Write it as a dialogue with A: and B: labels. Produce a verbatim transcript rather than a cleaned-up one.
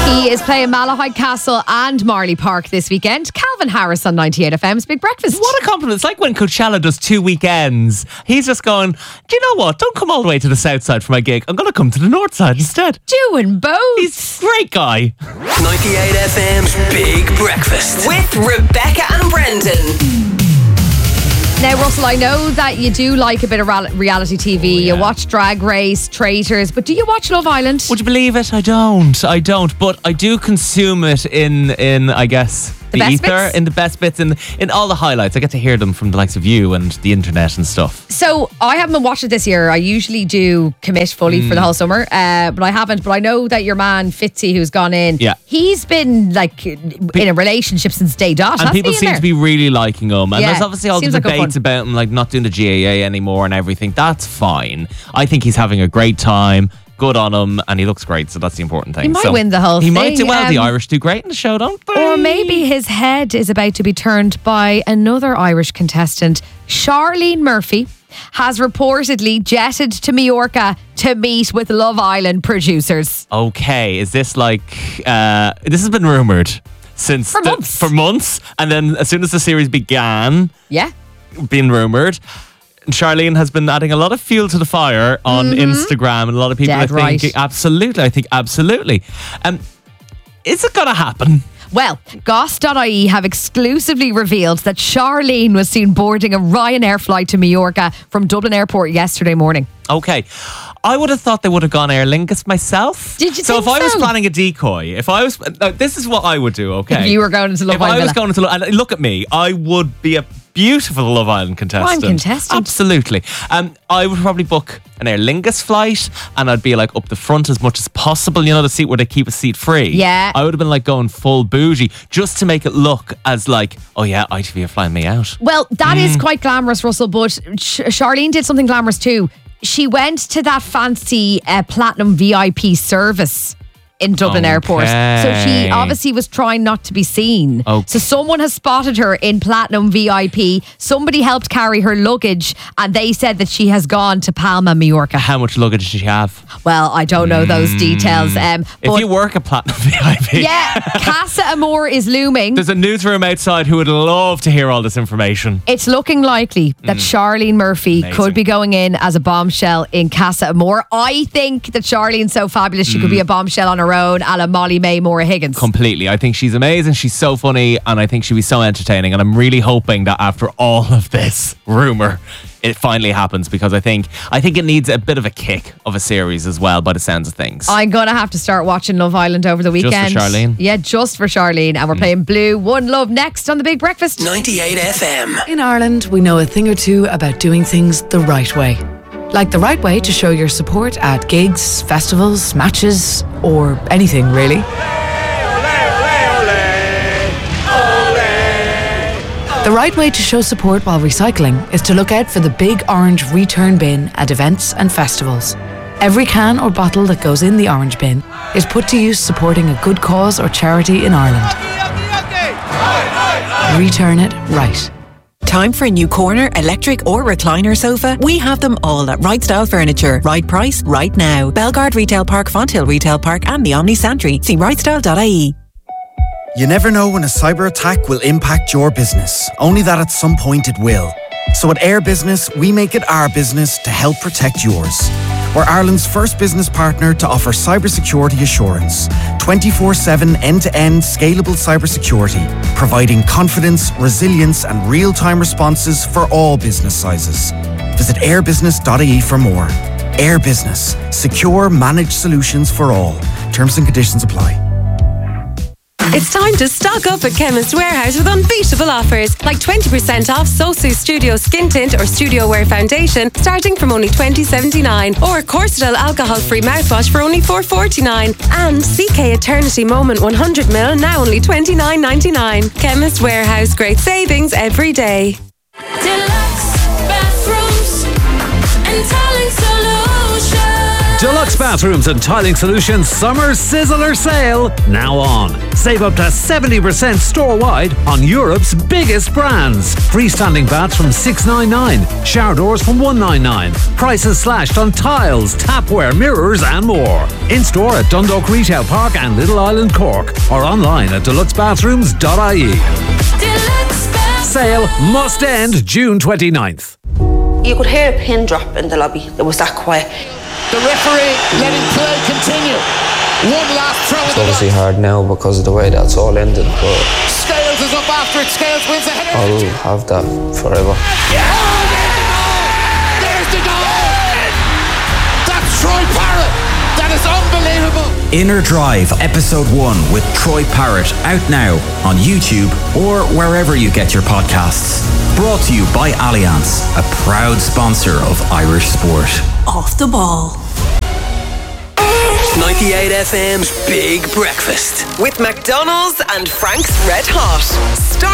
A: He is playing Malahide Castle and Marley Park this weekend. Calvin Harris on ninety-eight F M's Big Breakfast.
B: What a compliment. It's like when Coachella does two weekends. He's just going, do you know what? Don't come all the way to the south side for my gig. I'm going to come to the north side instead.
A: Doing both.
B: He's a great guy.
C: ninety-eight F M's Big Breakfast with Rebecca and Brendan.
A: Now, Russell, I know that you do like a bit of reality T V.
B: Oh, yeah.
A: You watch Drag Race, Traitors, but do you watch Love Island?
B: Would you believe it? I don't. I don't. But I do consume it in, in I guess, the,
A: The best
B: ether,
A: bits?
B: in the best bits, in, in all the highlights. I get to hear them from the likes of you and the internet and stuff.
A: So, I haven't watched it this year. I usually do commit fully
B: Mm.
A: for the whole summer, uh, but I haven't. But I know that your man, Fitzy, who's gone in,
B: Yeah.
A: he's been like in a relationship since day dot.
B: And
A: hasn't
B: people
A: he, in
B: seem
A: there?
B: to be really liking him. And
A: Yeah.
B: there's obviously all
A: Seems
B: the
A: like good
B: debates
A: fun.
B: about him like not doing the G A A anymore and everything. That's fine. I think he's having a great time. Good on him, and he looks great, so that's the important thing.
A: He might
B: So
A: win the whole
B: He
A: thing.
B: might do well. the
A: Um,
B: Irish do great in the show, don't they?
A: Or maybe his head is about to be turned by another Irish contestant. Charlene Murphy has reportedly jetted to Majorca to meet with Love Island producers.
B: Okay, is this like uh, this has been rumored since
A: For
B: the-
A: months.
B: for months, and then as soon as the series began,
A: Yeah.
B: been rumored. Charlene has been adding a lot of fuel to the fire on Instagram, and a lot of people
A: Dead
B: are
A: right.
B: thinking, absolutely, I think absolutely. Um, is it going to happen?
A: Well, Goss dot I E have exclusively revealed that Charlene was seen boarding a Ryanair flight to Majorca from Dublin Airport yesterday morning.
B: Okay. I would have thought they would have gone Aer Lingus myself.
A: Did you
B: so
A: think
B: if I was
A: so?
B: planning a decoy, if I was, no, this is what I would do, okay?
A: If you were going into Love
B: If
A: Island
B: I was
A: Villa.
B: going into Lo- and look at me, I would be a beautiful Love Island contestant.
A: Prime contestant.
B: Absolutely. Um, I would probably book an Aer Lingus flight, and I'd be like up the front as much as possible. You know, the seat where they keep a seat free.
A: Yeah.
B: I would have been like going full bougie just to make it look as like, oh yeah, I T V are flying me out.
A: Well, that
B: Mm.
A: is quite glamorous, Russell, but Ch- Charlene did something glamorous too. She went to that fancy uh, platinum V I P service in Dublin
B: Okay.
A: Airport. So she obviously was trying not to be seen.
B: Okay.
A: So someone has spotted her in platinum V I P. Somebody helped carry her luggage, and they said that she has gone to Palma, Majorca.
B: How much luggage did she have?
A: Well, I don't know those details. Um,
B: Mm. If
A: but
B: you work at Platinum V I P,
A: yeah, Casa Amor is looming.
B: there's a newsroom outside who would love to hear all this information.
A: It's looking likely that Charlene Murphy
B: Amazing.
A: could be going in as a bombshell in Casa Amor. I think that Charlene's so fabulous she could be a bombshell on her own, a la Molly May Moore Higgins.
B: Completely. I think she's amazing. She's so funny, and I think she'll be so entertaining. And I'm really hoping that after all of this rumor, it finally happens, because I think I think it needs a bit of a kick of a series as well, by the sounds of things.
A: I'm going to have to start watching Love Island over the
B: Just for
A: weekend.
B: Charlene?
A: Yeah, just for Charlene. And we're playing Blue One Love next on The Big Breakfast.
C: ninety-eight F M.
D: In Ireland, we know a thing or two about doing things the right way. Like the right way to show your support at gigs, festivals, matches, or anything really. The right way to show support while recycling is to look out for the big orange return bin at events and festivals. Every can or bottle that goes in the orange bin is put to use supporting a good cause or charity in Ireland. Return it right.
E: Time for a new corner, electric or recliner sofa? We have them all at Right Style Furniture. Right price, right now. Belgard Retail Park, Fonthill Retail Park and the Omni Santry. See right style dot I E.
F: You never know when a cyber attack will impact your business, only that at some point it will. So at Air Business, we make it our business to help protect yours. We're Ireland's first business partner to offer cybersecurity assurance. twenty-four seven end-to-end scalable cybersecurity, providing confidence, resilience and real-time responses for all business sizes. Visit air business dot I E for more. Air Business. Secure, managed solutions for all. Terms and conditions apply.
G: It's time to stock up at Chemist Warehouse with unbeatable offers, like twenty percent off Sosu Studio Skin Tint or Studio Wear Foundation starting from only twenty seventy-nine, or Corsidol alcohol-free mouthwash for only four forty-nine, and C K Eternity Moment one hundred milliliters now only twenty-nine ninety-nine. Chemist Warehouse, great savings every day.
H: Deluxe bathrooms and tiling solutions. Deluxe Bathrooms and Tiling Solutions Summer Sizzler Sale now on. Save up to seventy percent store-wide on Europe's biggest brands. Freestanding baths from six ninety-nine, shower doors from one ninety-nine. Prices slashed on tiles, tapware, mirrors and more. In-store at Dundalk Retail Park and Little Island Cork or online at deluxe bathrooms dot I E. Sale must end June twenty-ninth.
I: You could hear a pin drop in the lobby. It was that quiet.
J: The referee letting play continue. One last throw.
K: It's obviously hard now because of the way that's all ended, but
J: Scales is up after it. Scales wins the header.
K: I'll have that forever.
J: Yeah! Oh, there's the goal! There's the goal! That's Troy Parrott. That is unbelievable.
F: Inner Drive, episode one with Troy Parrott, out now on YouTube or wherever you get your podcasts. Brought to you by Allianz, a proud sponsor of Irish sport.
L: Off the ball.
C: ninety-eight F M's Big Breakfast with McDonald's and Frank's Red Hot. Start